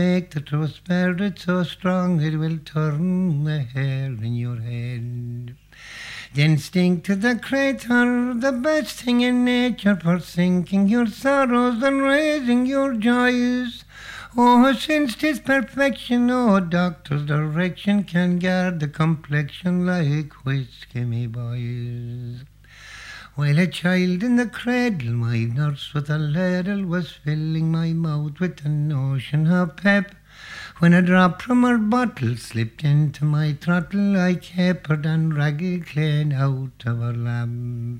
Make the true spirit so strong it will turn the hair in your head. Then sing to the Creator, the best thing in nature, for sinking your sorrows and raising your joys. Oh, since 'tis perfection, no doctor's direction can guard the complexion like whiskey, me boys. While a child in the cradle, my nurse with a ladle was filling my mouth with a notion of pep. When a drop from her bottle slipped into my throttle, I capered and ragged clean out of her lap.